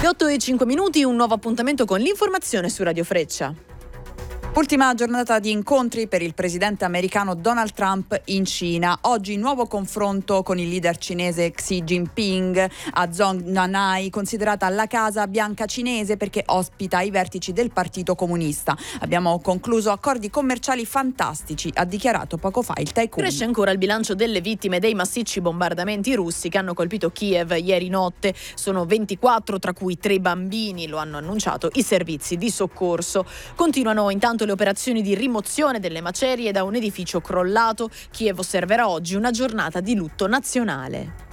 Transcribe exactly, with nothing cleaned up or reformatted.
Le otto e cinque minuti, un nuovo appuntamento con l'informazione su Radio Freccia. Ultima giornata di incontri per il presidente americano Donald Trump in Cina. Oggi nuovo confronto con il leader cinese Xi Jinping a Zhongnanhai, considerata la Casa Bianca cinese perché ospita i vertici del Partito Comunista. Abbiamo concluso accordi commerciali fantastici, ha dichiarato poco fa il tycoon. Cresce ancora il bilancio delle vittime dei massicci bombardamenti russi che hanno colpito Kiev ieri notte. Sono ventiquattro, tra cui tre bambini, lo hanno annunciato i servizi di soccorso. Continuano intanto le operazioni di rimozione delle macerie da un edificio crollato. Kiev osserverà oggi una giornata di lutto nazionale.